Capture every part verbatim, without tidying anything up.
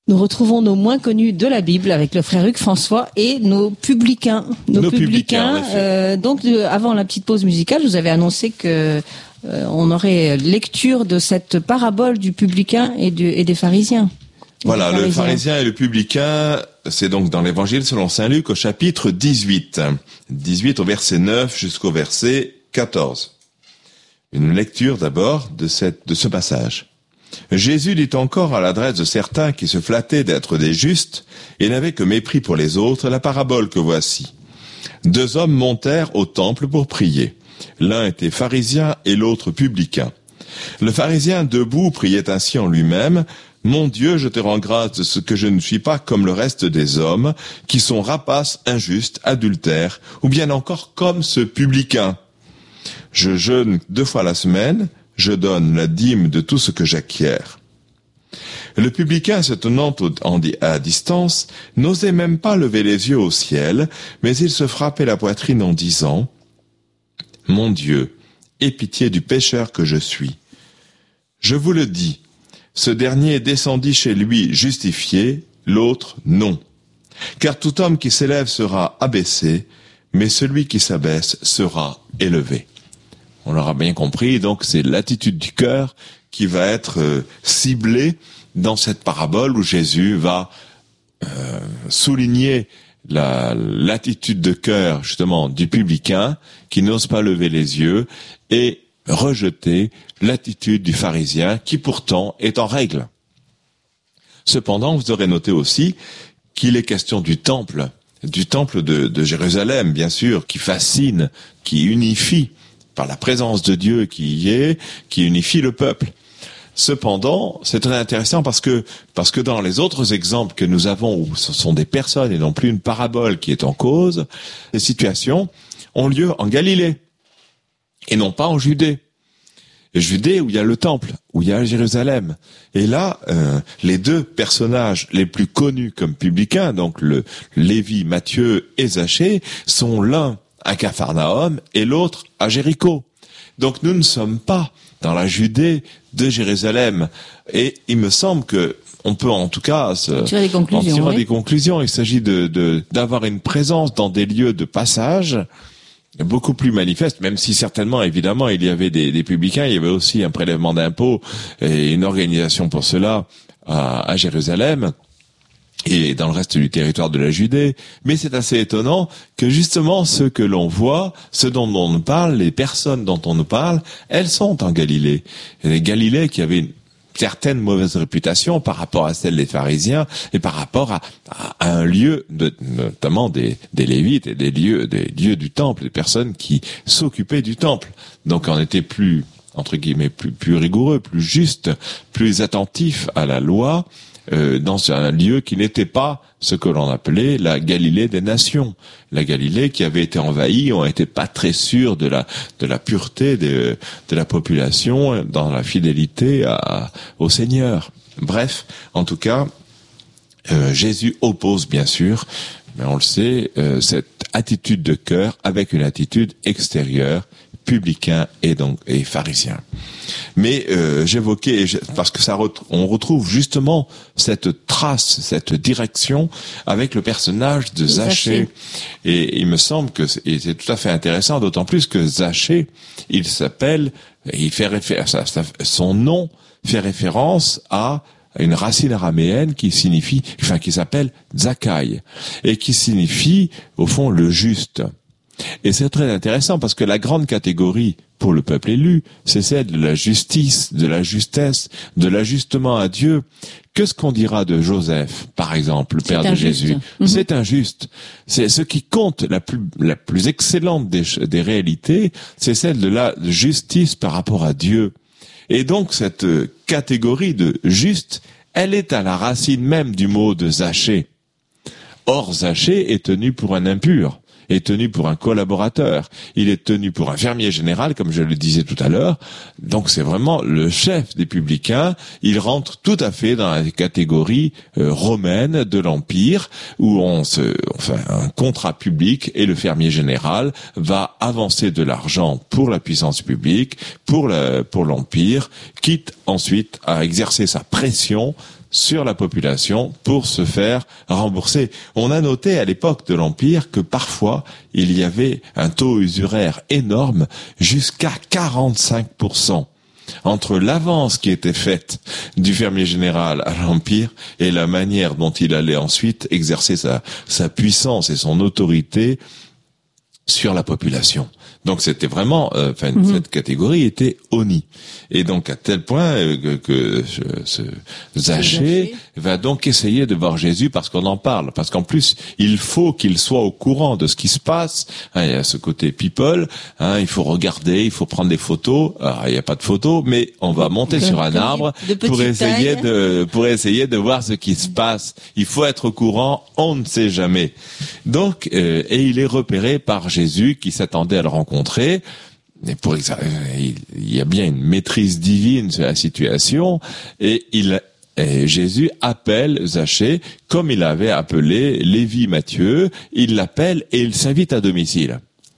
Nous retrouvons nos moins connus de la Bible avec le frère Hugues François et nos publicains. Nos, nos publicains. publicains euh, donc, de, avant la petite pause musicale, je vous avais annoncé que euh, on aurait lecture de cette parabole du publicain et, du, et des pharisiens. Voilà, le pharisien et le publicain, c'est donc dans l'évangile selon saint Luc au chapitre dix-huit. dix-huit au verset neuf jusqu'au verset quatorze. Une lecture d'abord de cette, de ce passage. Jésus dit encore à l'adresse de certains qui se flattaient d'être des justes et n'avaient que mépris pour les autres la parabole que voici. Deux hommes montèrent au temple pour prier. L'un était pharisien et l'autre publicain. Le pharisien debout priait ainsi en lui-même: Mon Dieu, je te rends grâce de ce que je ne suis pas comme le reste des hommes, qui sont rapaces, injustes, adultères, ou bien encore comme ce publicain. Je jeûne deux fois la semaine, je donne la dîme de tout ce que j'acquiers. Le publicain, se tenant à distance, n'osait même pas lever les yeux au ciel, mais il se frappait la poitrine en disant: Mon Dieu, aie pitié du pécheur que je suis. Je vous le dis, ce dernier descendit chez lui justifié, l'autre non. Car tout homme qui s'élève sera abaissé, mais celui qui s'abaisse sera élevé. On l'aura bien compris, donc c'est l'attitude du cœur qui va être euh, ciblée dans cette parabole où Jésus va euh, souligner la, l'attitude de cœur justement du publicain qui n'ose pas lever les yeux et rejeter l'attitude du pharisien qui pourtant est en règle. Cependant, vous aurez noté aussi qu'il est question du temple, du temple de, de Jérusalem, bien sûr, qui fascine, qui unifie par la présence de Dieu qui y est, qui unifie le peuple. Cependant, c'est très intéressant parce que parce que dans les autres exemples que nous avons où ce sont des personnes et non plus une parabole qui est en cause, les situations ont lieu en Galilée et non pas en Judée. Judée où il y a le temple, où il y a Jérusalem. Et là, euh, les deux personnages les plus connus comme publicains, donc le Lévi, Matthieu et Zachée, sont l'un à Capharnaüm et l'autre à Jéricho. Donc nous ne sommes pas dans la Judée de Jérusalem. Et il me semble que on peut en tout cas se, tirer des conclusions. en tirer oui. des conclusions. Il s'agit de, de, d'avoir une présence dans des lieux de passage beaucoup plus manifeste, même si certainement, évidemment, il y avait des, des publicains, il y avait aussi un prélèvement d'impôts et une organisation pour cela à, à Jérusalem et dans le reste du territoire de la Judée. Mais c'est assez étonnant que justement ce que l'on voit, ce dont on nous parle, les personnes dont on nous parle, elles sont en Galilée. Et les Galilées qui avaient une certaine mauvaise réputation par rapport à celle des pharisiens et par rapport à, à, à un lieu, de, notamment des, des Lévites et des lieux, des lieux du temple, des personnes qui s'occupaient du temple. Donc on était plus, entre guillemets, plus, plus rigoureux, plus juste, plus attentif à la loi, Euh, dans un lieu qui n'était pas ce que l'on appelait la Galilée des nations. La Galilée qui avait été envahie, on n'était pas très sûr de la de la pureté de, de la population dans la fidélité à, au Seigneur. Bref, en tout cas, euh, Jésus oppose bien sûr, mais on le sait, euh, cette attitude de cœur avec une attitude extérieure, publicain et donc et pharisien. Mais euh, j'évoquais parce que ça on retrouve justement cette trace, cette direction avec le personnage de Zachée. Et il me semble que c'est, et c'est tout à fait intéressant, d'autant plus que Zachée, il s'appelle, il fait référence, son nom fait référence à une racine araméenne qui signifie, enfin qui s'appelle Zakkai et qui signifie au fond le juste. Et c'est très intéressant parce que la grande catégorie pour le peuple élu, c'est celle de la justice, de la justesse, de l'ajustement à Dieu. Qu'est-ce qu'on dira de Joseph, par exemple, le père de Jésus ? Mm-hmm. C'est injuste. C'est ce qui compte, la plus, la plus excellente des, des réalités, c'est celle de la justice par rapport à Dieu. Et donc cette catégorie de juste, elle est à la racine même du mot de Zachée. Or, Zachée est tenu pour un impur. Est tenu pour un collaborateur, il est tenu pour un fermier général, comme je le disais tout à l'heure, donc c'est vraiment le chef des publicains, il rentre tout à fait dans la catégorie euh, romaine de l'Empire, où on se, enfin, un contrat public et le fermier général va avancer de l'argent pour la puissance publique, pour, la, pour l'Empire, quitte ensuite à exercer sa pression, sur la population pour se faire rembourser. On a noté à l'époque de l'Empire que parfois il y avait un taux usuraire énorme, jusqu'à quarante-cinq pour cent, entre l'avance qui était faite du fermier général à l'Empire et la manière dont il allait ensuite exercer sa, sa puissance et son autorité sur la population. Donc c'était vraiment, euh, enfin mmh. cette catégorie était honnie. Et donc à tel point euh, que, que ce, ce Zachée va donc essayer de voir Jésus parce qu'on en parle, parce qu'en plus il faut qu'il soit au courant de ce qui se passe. Hein, il y a ce côté people, hein, il faut regarder, il faut prendre des photos. Alors il n'y a pas de photos, mais on va monter de, sur un arbre pour essayer taille. de pour essayer de voir ce qui se passe. Il faut être au courant, on ne sait jamais. Donc euh, et il est repéré par Jésus qui s'attendait à le rencontrer. Et pour il y a bien une maîtrise divine sur la situation, et il et Jésus appelle Zachée comme il avait appelé Lévi, Matthieu. Il l'appelle et il s'invite à domicile.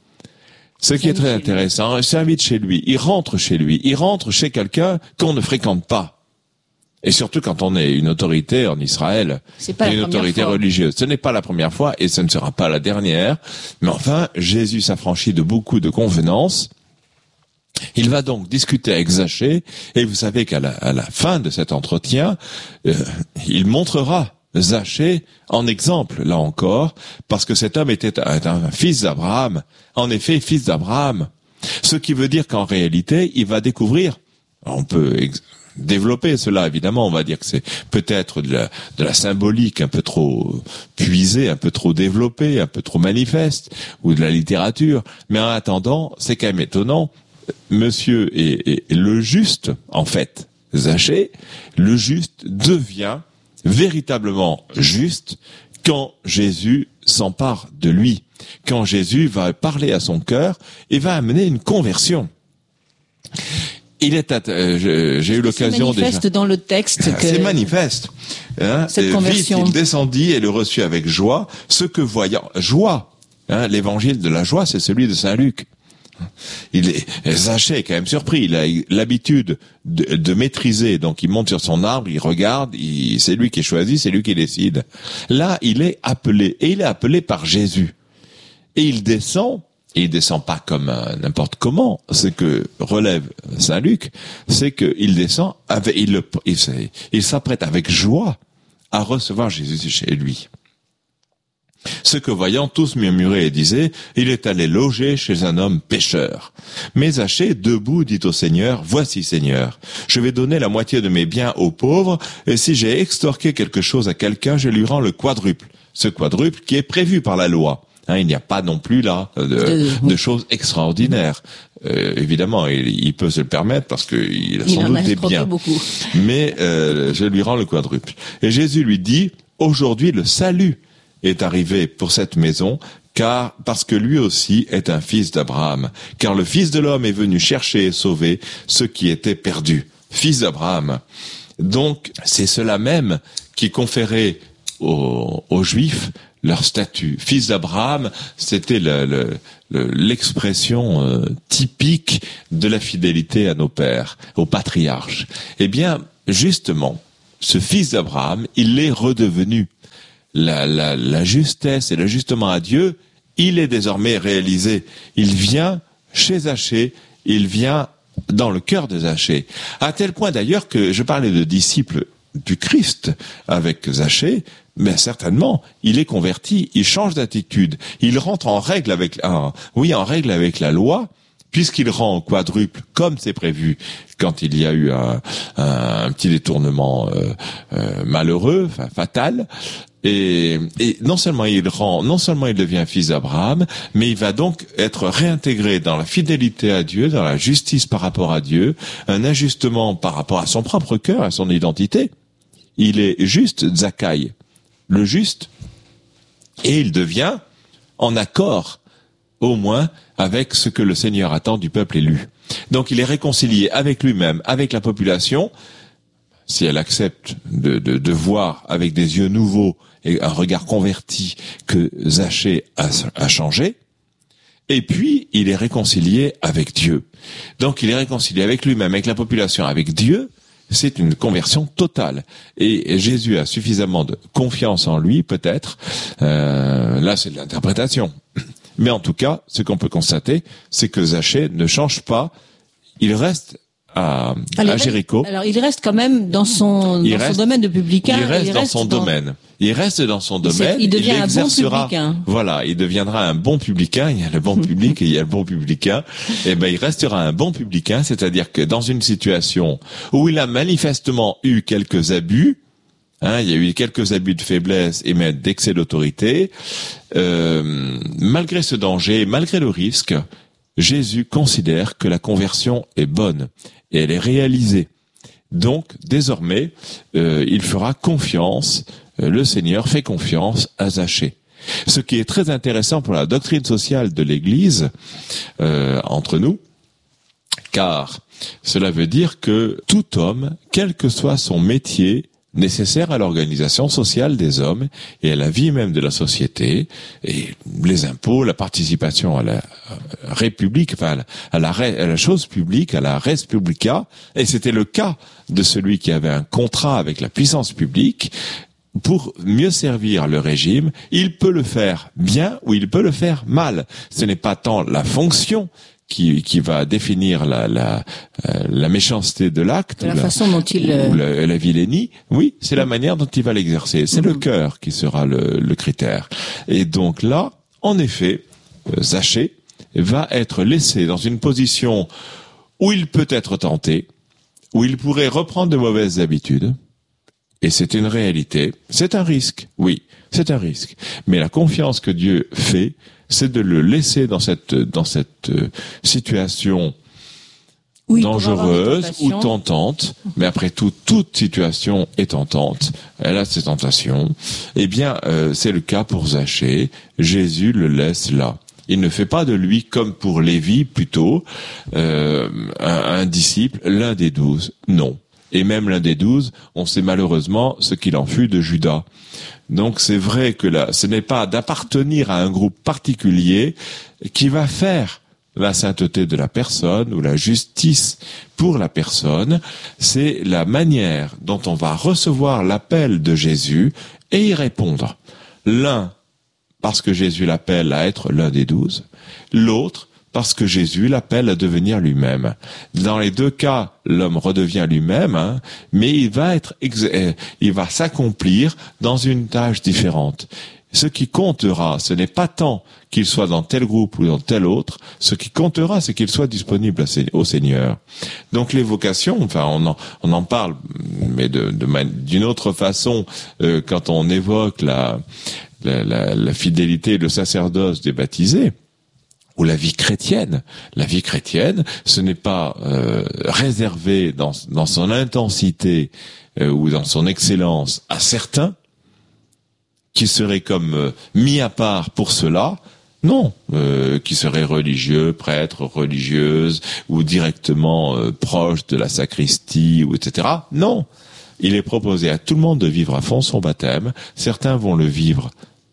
Ce qui est très intéressant, il s'invite chez lui, il rentre chez lui, il rentre chez quelqu'un qu'on ne fréquente pas. Et surtout quand on est une autorité en Israël, une autorité religieuse. Ce n'est pas la première fois et ce ne sera pas la dernière. Mais enfin, Jésus s'affranchit de beaucoup de convenances. Il va donc discuter avec Zachée et vous savez qu'à la, à la fin de cet entretien, euh, il montrera Zachée en exemple, là encore, parce que cet homme était un, un fils d'Abraham. En effet, fils d'Abraham. Ce qui veut dire qu'en réalité, il va découvrir, on peut ex- développer cela, évidemment, on va dire que c'est peut-être de la, de la symbolique un peu trop puisée, un peu trop développée, un peu trop manifeste, ou de la littérature, mais en attendant, c'est quand même étonnant, monsieur est, est, est le juste, en fait, Zachée, le juste devient véritablement juste quand Jésus s'empare de lui, quand Jésus va parler à son cœur et va amener une conversion. Il est, euh, j'ai eu l'occasion déjà. C'est manifeste dans le texte. Que c'est manifeste. Hein, cette conversion. Vite, il descendit et le reçut avec joie. Ce que voyant, joie. Hein, l'évangile de la joie, c'est celui de Saint Luc. Il est, Zachée est quand même surpris. Il a l'habitude de, de maîtriser. Donc il monte sur son arbre, il regarde, il, c'est lui qui est choisi, c'est lui qui décide. Là, il est appelé et il est appelé par Jésus. Et il descend. Et il descend pas comme euh, n'importe comment. Ce que relève Saint Luc, c'est qu'il descend avec, il, le, il, il s'apprête avec joie à recevoir Jésus chez lui. Ce que voyant, tous murmuraient et disaient, il est allé loger chez un homme pécheur. Mais Zachée, debout, dit au Seigneur, voici Seigneur, je vais donner la moitié de mes biens aux pauvres, et si j'ai extorqué quelque chose à quelqu'un, je lui rends le quadruple. Ce quadruple qui est prévu par la loi. Hein, il n'y a pas non plus là de, de, de choses extraordinaires. Euh, évidemment, il, il peut se le permettre parce qu'il a sans doute des biens. Beaucoup. Mais euh, je lui rends le quadruple. Et Jésus lui dit, aujourd'hui le salut est arrivé pour cette maison, car parce que lui aussi est un fils d'Abraham. Car le Fils de l'homme est venu chercher et sauver ceux qui étaient perdus. Fils d'Abraham. Donc, c'est cela même qui conférait aux, aux Juifs leur statut. Fils d'Abraham, c'était le, le, le, l'expression euh, typique de la fidélité à nos pères, aux patriarches. Eh bien, justement, ce fils d'Abraham, il est redevenu. La, la, la justesse et l'ajustement à Dieu, il est désormais réalisé. Il vient chez Zachée, il vient dans le cœur de Zachée. À tel point d'ailleurs que je parlais de disciples du Christ avec Zachée, mais certainement, il est converti, il change d'attitude, il rentre en règle avec, ah, oui, en règle avec la loi, puisqu'il rend quadruple comme c'est prévu quand il y a eu un, un, un petit détournement euh, euh, malheureux, enfin, fatal. Et, et non seulement il rend, non seulement il devient fils d'Abraham, mais il va donc être réintégré dans la fidélité à Dieu, dans la justice par rapport à Dieu, un ajustement par rapport à son propre cœur, à son identité. Il est juste Zakkai, le juste, et il devient en accord, au moins, avec ce que le Seigneur attend du peuple élu. Donc il est réconcilié avec lui-même, avec la population, si elle accepte de, de, de voir avec des yeux nouveaux et un regard converti que Zachée a, a changé, et puis il est réconcilié avec Dieu. Donc il est réconcilié avec lui-même, avec la population, avec Dieu, c'est une conversion totale. Et Jésus a suffisamment de confiance en lui, peut-être. Euh, là, c'est de l'interprétation. Mais en tout cas, ce qu'on peut constater, c'est que Zachée ne change pas. Il reste à, à Jéricho. Alors, il reste quand même dans son, dans reste, son domaine de publicain. Il reste il dans reste son dans... domaine. Il reste dans son domaine. Il devient il un bon publicain. Voilà, il deviendra un bon publicain. Il y a le bon public et il y a le bon publicain. Et ben, il restera un bon publicain, c'est-à-dire que dans une situation où il a manifestement eu quelques abus, hein, il y a eu quelques abus de faiblesse et même d'excès d'autorité, euh, malgré ce danger, malgré le risque, Jésus considère que la conversion est bonne et elle est réalisée. Donc, désormais, euh, il fera confiance, euh, le Seigneur fait confiance à Zachée. Ce qui est très intéressant pour la doctrine sociale de l'Église, euh, entre nous, car cela veut dire que tout homme, quel que soit son métier, nécessaire à l'organisation sociale des hommes et à la vie même de la société, et les impôts, la participation à la République, enfin à la, à la chose publique, à la res publica, et c'était le cas de celui qui avait un contrat avec la puissance publique. Pour mieux servir le régime, il peut le faire bien ou il peut le faire mal. Ce n'est pas tant la fonction qui, qui va définir la, la, euh, la méchanceté de l'acte, la ou façon la, dont il ou la, la vilainie. Oui, c'est la manière dont il va l'exercer. C'est mm-hmm. le cœur qui sera le, le critère. Et donc là, en effet, euh, Zachée va être laissé dans une position où il peut être tenté, où il pourrait reprendre de mauvaises habitudes. Et c'est une réalité. C'est un risque, oui, c'est un risque. Mais la confiance que Dieu fait, c'est de le laisser dans cette dans cette euh, situation oui, dangereuse ou tentante. Mais après tout, toute situation est tentante. Elle a ses tentations. Eh bien, euh, c'est le cas pour Zachée. Jésus le laisse là. Il ne fait pas de lui, comme pour Lévi plutôt, euh, un, un disciple, l'un des douze. Non. Et même l'un des douze, on sait malheureusement ce qu'il en fut de Judas. Donc c'est vrai que là, ce n'est pas d'appartenir à un groupe particulier qui va faire la sainteté de la personne ou la justice pour la personne. C'est la manière dont on va recevoir l'appel de Jésus et y répondre. L'un, parce que Jésus l'appelle à être l'un des douze. L'autre, parce que Jésus l'appelle à devenir lui-même. Dans les deux cas, l'homme redevient lui-même, hein, mais il va être, il va s'accomplir dans une tâche différente. Ce qui comptera, ce n'est pas tant qu'il soit dans tel groupe ou dans tel autre. Ce qui comptera, c'est qu'il soit disponible au Seigneur. Donc les vocations, enfin, on en, on en parle, mais de, de, d'une autre façon, euh, quand on évoque la, la, la, la fidélité et le sacerdoce des baptisés. Ou la vie chrétienne. La vie chrétienne, ce n'est pas euh, réservé dans, dans son intensité euh, ou dans son excellence à certains qui seraient comme euh, mis à part pour cela. Non, euh, qui seraient religieux, prêtres, religieuses ou directement euh, proches de la sacristie ou et cetera. Non, il est proposé à tout le monde de vivre à fond son baptême. Certains vont le vivre.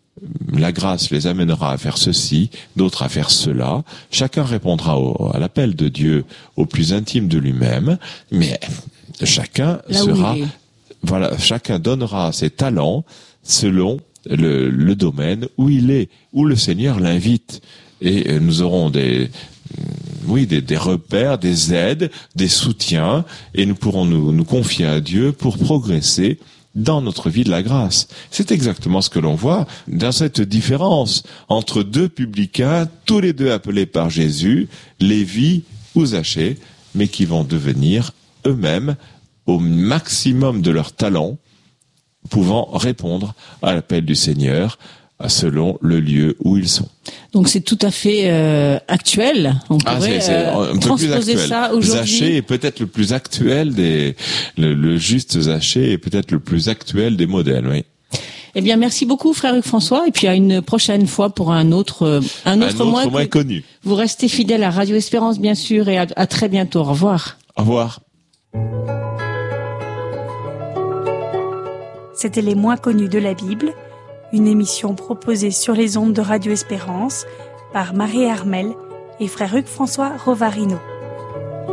La grâce les amènera à faire ceci, d'autres à faire cela. Chacun répondra au, à l'appel de Dieu au plus intime de lui-même, mais chacun Là sera, voilà, chacun donnera ses talents selon le, le domaine où il est, où le Seigneur l'invite. Et nous aurons des, oui, des, des repères, des aides, des soutiens, et nous pourrons nous, nous confier à Dieu pour progresser dans notre vie de la grâce. C'est exactement ce que l'on voit dans cette différence entre deux publicains, tous les deux appelés par Jésus, Lévi ou Zachée, mais qui vont devenir eux-mêmes, au maximum de leur talent, pouvant répondre à l'appel du Seigneur selon le lieu où ils sont. Donc c'est tout à fait euh, actuel. On pourrait ah, c'est, c'est euh, un peu transposer plus ça aujourd'hui. Zachée est peut-être le plus actuel des, le, le juste Zachée est peut-être le plus actuel des modèles, oui. Eh bien, merci beaucoup, frère Hugues François, et puis à une prochaine fois pour un autre, un autre, un autre mois, mois connu. Vous restez fidèle à Radio Espérance, bien sûr, et à, à très bientôt. Au revoir. Au revoir. C'était les moins connus de la Bible. Une émission proposée sur les ondes de Radio Espérance par Marie Armel et frère Hugues François Rovarino.